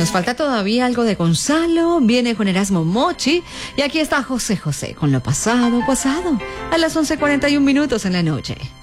Nos falta todavía algo de Gonzalo, viene con Erasmo Mochi y aquí está José José con lo pasado, a las 11:41 en la noche.